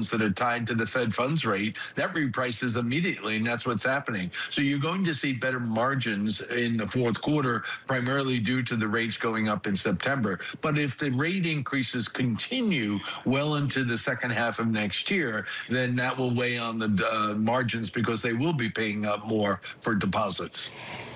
loans that are tied to the Fed funds rate, that reprices immediately, and that's what's happening. So you're going to see better margins in the fourth quarter, primarily due to the rates going up in September. But if the rate increases continue well into the second half of next year, then that will weigh on the margins because they will be paying up more for deposits.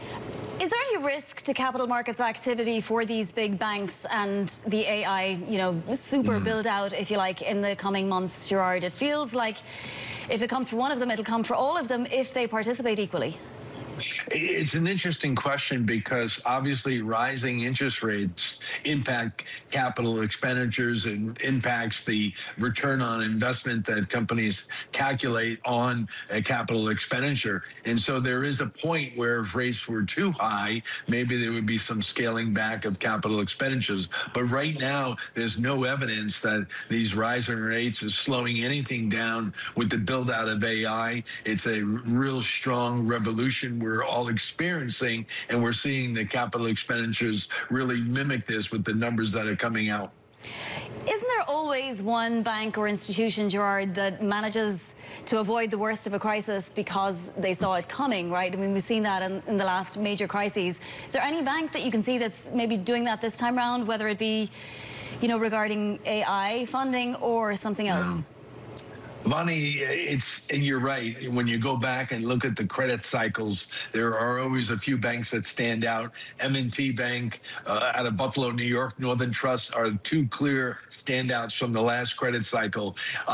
Is there any risk to capital markets activity for these big banks and the AI, super build out, if you like, in the coming months, Gerard? It feels like if it comes for one of them, it'll come for all of them if they participate equally. It's an interesting question because obviously rising interest rates impact capital expenditures and impacts the return on investment that companies calculate on a capital expenditure. And so there is a point where if rates were too high, maybe there would be some scaling back of capital expenditures. But right now, there's no evidence that these rising rates is slowing anything down with the build out of AI. It's a real strong revolution we're all experiencing, and we're seeing the capital expenditures really mimic this with the numbers that are coming out. Isn't there always one bank or institution, Gerard, that manages to avoid the worst of a crisis because they saw it coming, right? I mean, we've seen that in the last major crises. Is there any bank that you can see that's maybe doing that this time around, whether it be, regarding AI funding or something else? Vonnie, you're right. When you go back and look at the credit cycles, there are always a few banks that stand out. M&T Bank out of Buffalo, New York, Northern Trust are two clear standouts from the last credit cycle.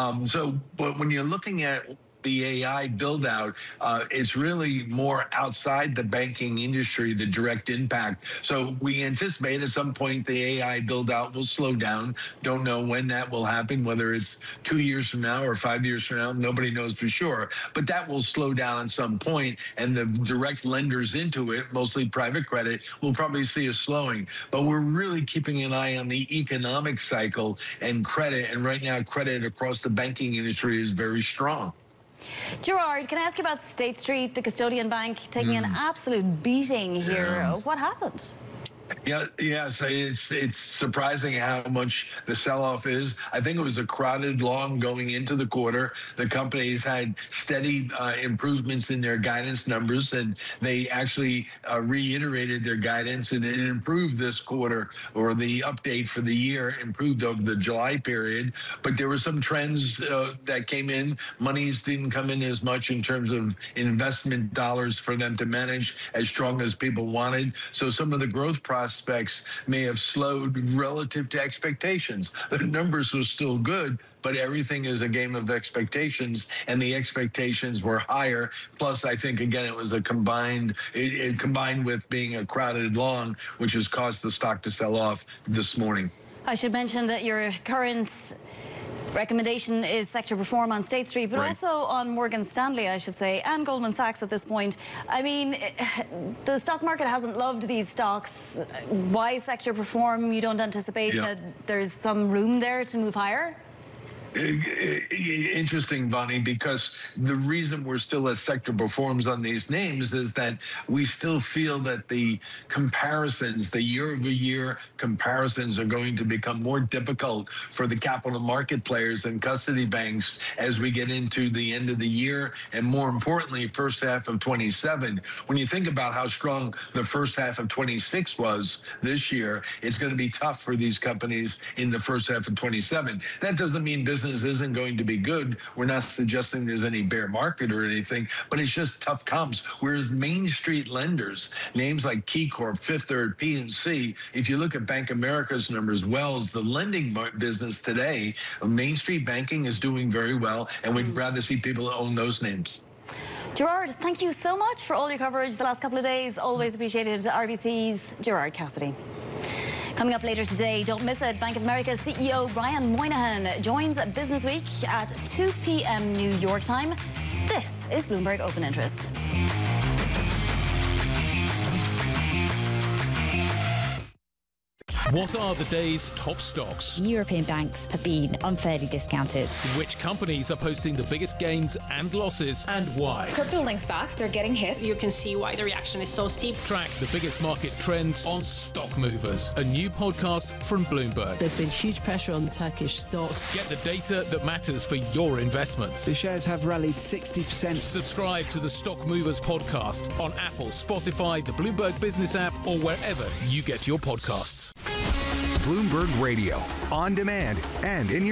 But when you're looking at the AI build out, it's really more outside the banking industry, the direct impact. So we anticipate at some point the AI build out will slow down. Don't know when that will happen, whether it's 2 years from now or 5 years from now. Nobody knows for sure. But that will slow down at some point, and the direct lenders into it, mostly private credit, will probably see a slowing. But we're really keeping an eye on the economic cycle and credit. And right now, credit across the banking industry is very strong. Gerard, can I ask you about State Street, the custodian bank, taking an absolute beating here? What happened? Yes, it's surprising how much the sell-off is. I think it was a crowded long going into the quarter. The companies had steady improvements in their guidance numbers, and they actually reiterated their guidance, and it improved this quarter, or the update for the year improved over the July period. But there were some trends that came in. Monies didn't come in as much in terms of investment dollars for them to manage as strong as people wanted. So some of the growth prospects may have slowed relative to expectations. The numbers were still good, but everything is a game of expectations, and the expectations were higher. Plus, I think, again, it was a combined with being a crowded long, which has caused the stock to sell off this morning. I should mention that your current recommendation is sector perform on State Street, but also on Morgan Stanley, I should say, and Goldman Sachs at this point. I mean, the stock market hasn't loved these stocks. Why sector perform? You don't anticipate that there's some room there to move higher? Interesting, Vonnie, because the reason we're still as sector performs on these names is that we still feel that the comparisons, the year-over-year comparisons, are going to become more difficult for the capital market players and custody banks as we get into the end of the year, and more importantly, first half of 27. When you think about how strong the first half of 26 was this year, it's going to be tough for these companies in the first half of 27. That doesn't mean business isn't going to be good. We're not suggesting there's any bear market or anything, but it's just tough comps. Whereas Main Street lenders, names like KeyCorp, Fifth Third, PNC, if you look at Bank of America's numbers, Wells, the lending business today, Main Street banking is doing very well, and we'd rather see people own those names. Gerard, thank you so much for all your coverage the last couple of days. Always appreciated. RBC's Gerard Cassidy. Coming up later today, don't miss it, Bank of America CEO Brian Moynihan joins Business Week at 2 p.m. New York time. This is Bloomberg Open Interest. What are the day's top stocks? European banks have been unfairly discounted. Which companies are posting the biggest gains and losses, and why? Crypto-linked stocks, they're getting hit. You can see why the reaction is so steep. Track the biggest market trends on Stock Movers, a new podcast from Bloomberg. There's been huge pressure on Turkish stocks. Get the data that matters for your investments. The shares have rallied 60%. Subscribe to the Stock Movers podcast on Apple, Spotify, the Bloomberg Business app, or wherever you get your podcasts. Bloomberg Radio, on demand and in your